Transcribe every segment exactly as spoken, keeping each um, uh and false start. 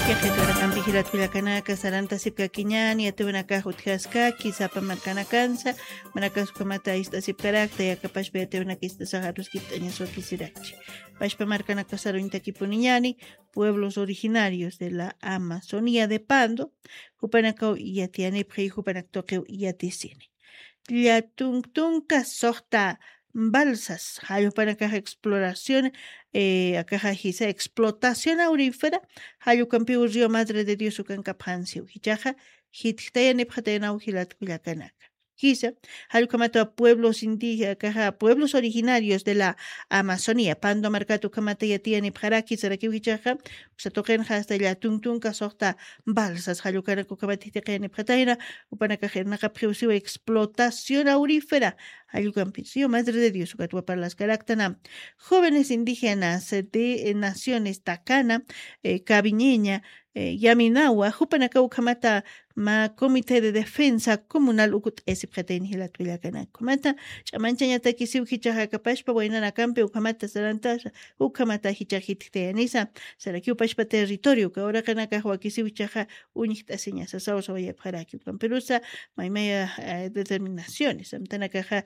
Yaqituraqan pihiratkullakanaka saranta sipkakiñani yatuwanaka hutqaskaki sapa markanakansa manakas sukamata istasipkarakta yakapashpa yatuwanaka istasajaruskita ñaswakisirachi pashpa markanaka saruñtakipuniñani pueblos originarios de la Amazonía de Pando hupanakaw yatianipqa hupanaktoqiw yatisini llatuntunka soqta balsas hayupanaka exploración eh, acá hisa explotación aurífera hayukampiu río Madre de Dios ukanka phansiu hichaja hitkayani phatayana uhilat kuyakanaka Quizá, Halukamata pueblos indígenas, pueblos originarios de la Amazonía, Pando Marcato Kamata Yatiani Paraki, Sarakiwichaja, Satoken hasta la Tuntunca Sorta Balsas, Halukana Kukamatitene Pataina, Upanakajena Capriusio, explotación aurífera, Halukampisio, Madre de Dios, Ukatua para las Caractana, jóvenes indígenas de naciones Tacana, eh, Cabiñeña, Eh, Yaminawa, Jupanakau Kamata, ma Comité de Defensa Comunal Ukut Esipretén Hilatuya Kamata, Chamanchayata Kisiu Hichaha Kapashpa, Wainana Campe, Ukamata Sarantasha, Ukamata Hichahit Teanisa, Sarakiu Pashpa Territorio, que ahora Kanaka Huakisiu Hichaha, Unita Señas, Sausa Vaya Paraki, Camperusa, Maimaya determinaciones, Amtanakaja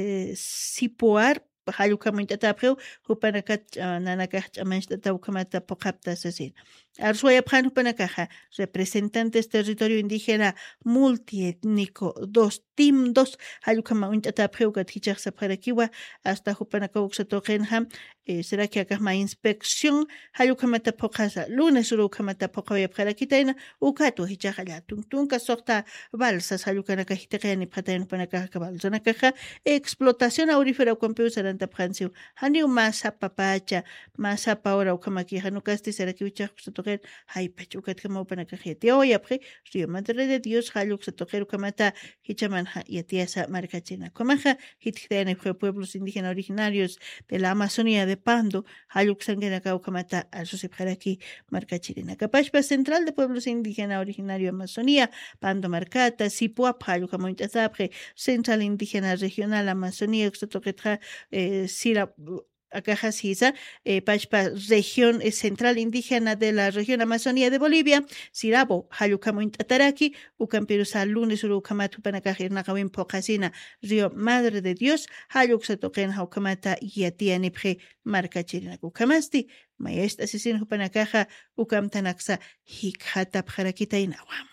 Sipoar. Halukamintata preu, Hupanakat Nanakach Amanstata Ukamata Pokapta Sassin. Arsuaya Pan Hupanakaja, representantes territorio indígena multiétnico, dos Tim dos, Halukamintata preu Gatichar Saparakiwa, hasta Hupanakauxatogenham, será que acá más inspección, Halukamata Pokasa, lunes Urukamata Pokaya Parakitaina, Ukato Hichajala, Tuntunka Sorta Balsas, Halukanakahiteani Patayan Panakaja Balzonakaja, explotación aurífera compusa. Francia, Haniu masa papacha, masa paura ukamaki hanukasti sarakiwicha satoker, hay pachukat kama panakajete. Hoy apre, Río Madre de Dios, haluk satoker ukamata, hichamanha yatiasa marcachina. Comaja, hitkene pueblos indígenas originarios de la Amazonía de Pando, haluk sangenaka ukamata, alsusipharaki marcachina. Capachpa central de pueblos indígenas originarios de Amazonía, Pando Marcata, Sipuap, haluk amointazapre, central indígena regional Amazonía, satoketra, eh, Sira Acajasisa, eh, Pachpa, región eh, central indígena de la región Amazonía de Bolivia, Sirabo, Halukamo Intataraki, Ucampirusa, lunes Urukamatu Panakajir Nakawin Pocasina, Río Madre de Dios, Haluk Satoken Haukamata Yatianipre, Marca Chirina Ukamasti, Maestra Sisin Hupanakaja, Ukamtanaxa, Hikata Parakita Inawam.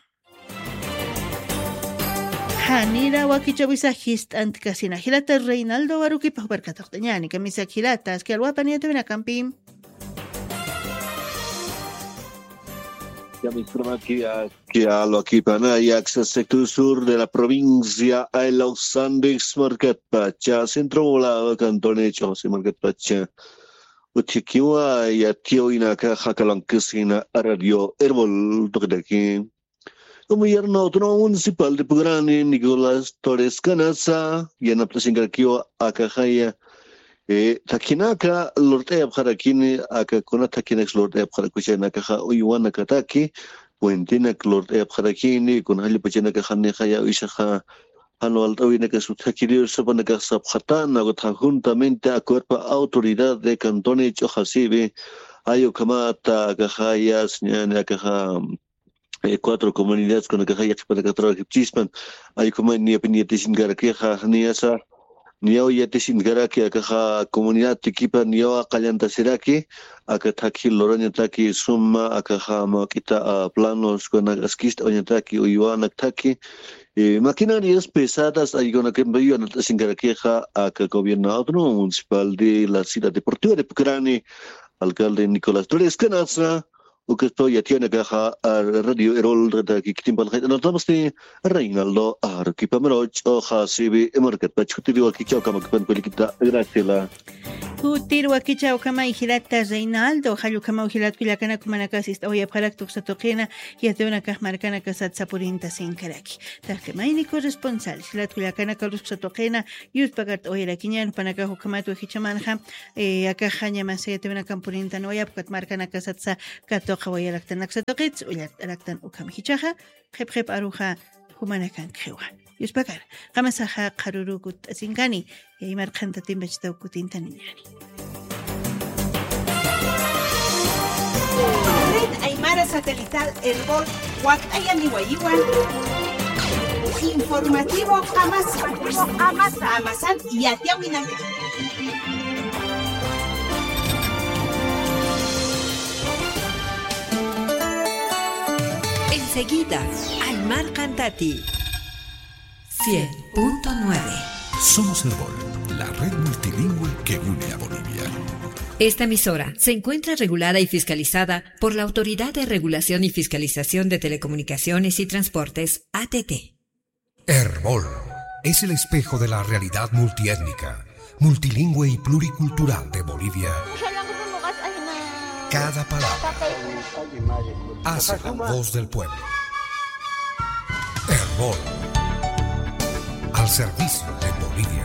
Hanira wakichawisa hist antikasina hilata Reinaldo Baruki pahubarkataqtañani kamisa hilatas que alwapanieta vina campim. Ya me informa que aquí a lo aquí para y acceso sector sur de la provincia a los Andes Market Pacha, centro volado cantón hecho se Market Pacha. Uchikiwa ya tío inaka hakalankisina radio herbol tokdaki. Gobierno Autónomo Municipal de Pugrani, Nicolás Torres Canasa, y en Aptasingarquio, Acajaya, Takinaka, Lortea Parakini, Akakona Takinex Lortea Parakuchana Kaja, Uyuana Kataki, Puentinak Lortea Parakini, con Halipachana Kajanejaya, Ishaja, Anual Tawinaka Sutakirio, Sabanaka Sabhatana, juntamente a cuerpo autoridad de Cantone Chojasibe, Ayokamata, Akajaya, Señana Kaja. Eh, cuatro comunidades con la que hay para que trabaje chispan hay como ni opinión de singarqueja ni esa ni hoy te singarque acá comunidad equipa ni o calenta seraki acá taki loroña taki summa acá ma kita planos con askist oña taki o yuana taki maquinarias pesadas hay con que envío a la singarqueja acá gobierno autónomo municipal de la ciudad deportiva de Pucrani alcalde Nicolás Torres Canasa que estoy ya tiene caja radio erol de que timbal no estamos de Reinaldo Arquipa Meroch o Hasibi Market Pachuti aquí chao como que película gracias la Kutir wakicha ukama ihilata Reinaldo halukama uhilat kulakana kumanakasis oya paraktuk satokena yatuna kahmarkana kasat sapurinta sin karaki tarke maini corresponsal hilat kulakana kalus satokena yus pagat oya rakinyan panaka hukamatu hichamanha eh akahanya masayatuna kampurinta oya pakat markana kasat sa katok oya raktan satokits ulat raktan ukam hichaha khep khep aruha humanakan krewa yus pagar kamasaha qarurukut asinkani y marcanta timbach taukutin taniñani Aymara satelital Herbol Huacaya Nihuayiguan. Informativo Amazon. Amazon. Amazon y Atiahuinac. Enseguida, Aymar Cantati. cien punto nueve. Somos Herbol, la red multilingüe que une a Bolivia. Esta emisora se encuentra regulada y fiscalizada por la Autoridad de Regulación y Fiscalización de Telecomunicaciones y Transportes, A T T. Herbol es el espejo de la realidad multiétnica, multilingüe y pluricultural de Bolivia. Cada palabra hace la voz del pueblo. Herbol, al servicio de Bolivia.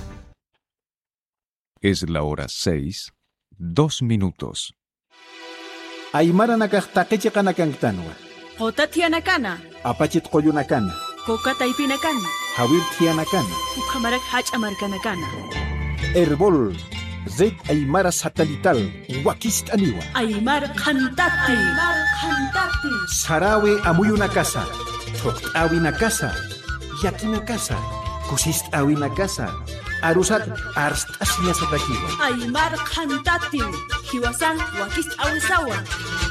Es la hora seis, dos minutos. Aymara nakaqtaqichi qanakantanwa. Qota tianakana. Apachit qoyunakana. Coca taipinakana. Hawir tianakana. Ukamarak hachamarkanakana. Herbol, Zed Aymara satelital, Wakist aniwa. Aymar Cantati. Aymar Cantati. Sarawe amuyuna casa. Awina casa. Yakina casa. Kusist awina casa. Arusat arst asnya satakiwa. Aymar Cantati. Hiwasan Wakist awisawa.